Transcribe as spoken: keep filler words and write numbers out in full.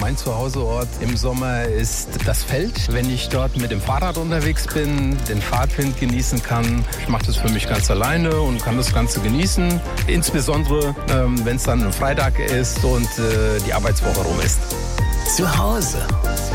Mein Zuhauseort im Sommer ist das Feld. Wenn ich dort mit dem Fahrrad unterwegs bin, den Fahrtwind genießen kann, ich mache das für mich ganz alleine und kann das Ganze genießen. Insbesondere, ähm, wenn es dann ein Freitag ist und äh, die Arbeitswoche rum ist. Zu Hause